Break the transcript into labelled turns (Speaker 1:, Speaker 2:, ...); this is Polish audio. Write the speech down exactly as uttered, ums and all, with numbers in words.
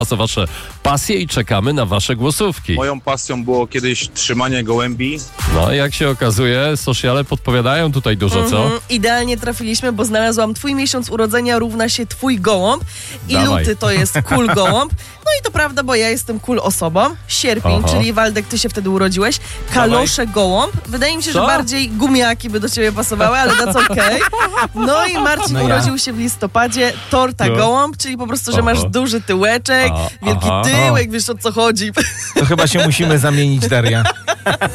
Speaker 1: są wasze pasje i czekamy na wasze głosówki.
Speaker 2: Moją pasją było kiedyś trzymanie gołębi.
Speaker 1: No, jak się okazuje, sociale podpowiadają tutaj dużo, co?
Speaker 3: Mhm, idealnie trafiliśmy, bo znalazłam twój miesiąc urodzenia równa się twój gołąb i
Speaker 1: Dawaj.
Speaker 3: luty to jest kul gołąb. No i to prawda, bo ja jestem kul osobą. Sierpień,
Speaker 1: Aha.
Speaker 3: czyli Waldek, ty się wtedy urodziłeś. Kalosze gołąb. Wydaje mi się,
Speaker 1: Co?
Speaker 3: że bardziej gumiaki by do ciebie pasowały, ale that's okej. No i Marcin
Speaker 4: No ja.
Speaker 3: urodził się w listopadzie. Torta
Speaker 1: No.
Speaker 3: gołąb, czyli po prostu, że masz
Speaker 1: Aha.
Speaker 3: duży tyłeczek,
Speaker 1: A,
Speaker 3: wielki
Speaker 1: aha.
Speaker 3: tyłek, wiesz o co chodzi.
Speaker 4: To chyba się musimy zamienić, Daria.